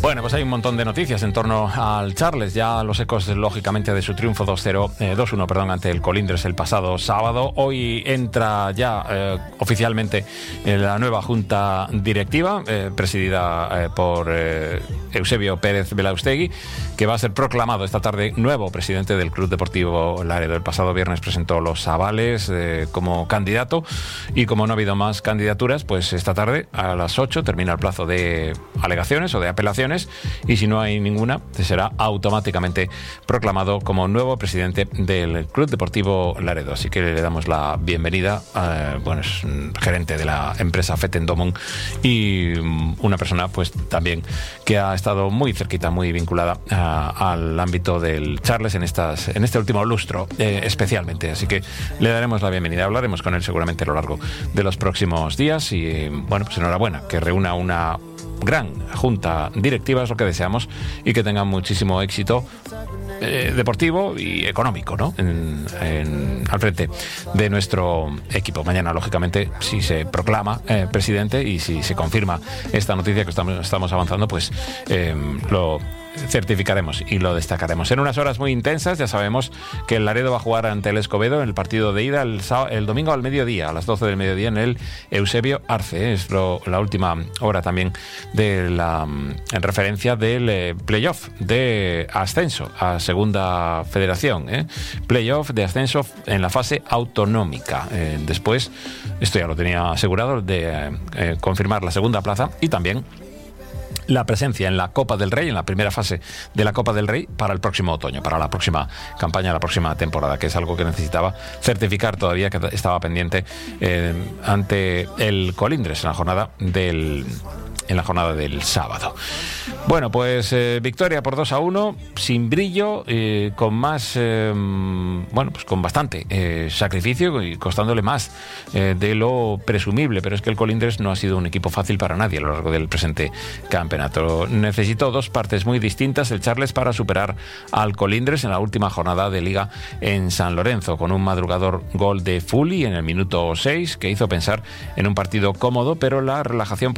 Bueno, pues hay un montón de noticias en torno al Charles. Ya los ecos, lógicamente, de su triunfo 2-1 ante el Colindres el pasado sábado. Hoy entra ya oficialmente la nueva junta directiva, presidida por Eusebio Pérez Belaustegui, que va a ser proclamado esta tarde nuevo presidente del Club Deportivo Laredo. El pasado viernes presentó los avales como candidato, y como no ha habido más candidaturas, pues esta tarde a las 8 termina el plazo de alegaciones o de apelaciones, y si no hay ninguna, será automáticamente proclamado como nuevo presidente del Club Deportivo Laredo. Así que le damos la bienvenida. Es gerente de la empresa Fetendomon y una persona pues también que ha estado muy cerquita, muy vinculada al ámbito del Charles en este último lustro, especialmente. Así que le daremos la bienvenida. Hablaremos con él seguramente a lo largo de los próximos días y pues enhorabuena, que reúna una gran junta directiva, es lo que deseamos, y que tengan muchísimo éxito deportivo y económico, ¿no? Al frente de nuestro equipo. Mañana, lógicamente, si se proclama presidente y si se confirma esta noticia que estamos avanzando, pues lo certificaremos y lo destacaremos. En unas horas muy intensas, ya sabemos que el Laredo va a jugar ante el Escobedo en el partido de ida el domingo al mediodía, a las 12 del mediodía, en el Eusebio Arce. Es la última hora también en referencia del playoff de ascenso a Segunda Federación. Playoff de ascenso en la fase autonómica. Después, esto ya lo tenía asegurado, de confirmar la segunda plaza y también la presencia en la Copa del Rey, en la primera fase de la Copa del Rey para el próximo otoño, para la próxima campaña, la próxima temporada, que es algo que necesitaba certificar todavía, que estaba pendiente ante el Colindres en la jornada del sábado. Bueno, pues victoria por 2-1, sin brillo, con más, pues con bastante sacrificio y costándole más de lo presumible, pero es que el Colindres no ha sido un equipo fácil para nadie a lo largo del presente campeonato. Necesitó dos partes muy distintas el Charles para superar al Colindres en la última jornada de Liga en San Lorenzo, con un madrugador gol de Fuli en el minuto 6 que hizo pensar en un partido cómodo, pero la relajación